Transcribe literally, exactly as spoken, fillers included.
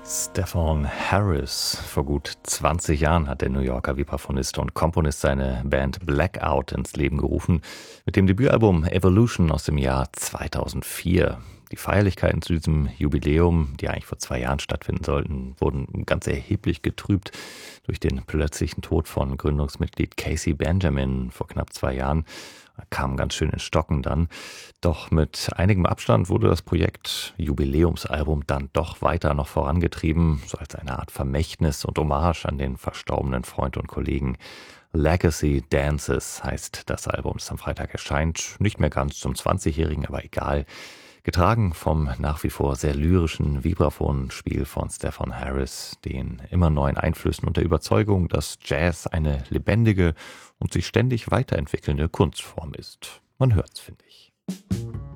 Stefan Harris. Vor gut zwanzig Jahren hat der New Yorker Vibraphonist und Komponist seine Band Blackout ins Leben gerufen, mit dem Debütalbum Evolution aus dem Jahr zweitausendvier. Die Feierlichkeiten zu diesem Jubiläum, die eigentlich vor zwei Jahren stattfinden sollten, wurden ganz erheblich getrübt durch den plötzlichen Tod von Gründungsmitglied Casey Benjamin vor knapp zwei Jahren. Er kam ganz schön ins Stocken dann. Doch mit einigem Abstand wurde das Projekt Jubiläumsalbum dann doch weiter noch vorangetrieben, so als eine Art Vermächtnis und Hommage an den verstorbenen Freund und Kollegen. Legacy Dances heißt das Album, das am Freitag erscheint. Nicht mehr ganz zum zwanzigjährigen, aber egal. Getragen vom nach wie vor sehr lyrischen Vibraphonspiel von Stefan Harris, den immer neuen Einflüssen und der Überzeugung, dass Jazz eine lebendige und sich ständig weiterentwickelnde Kunstform ist. Man hört's, finde ich.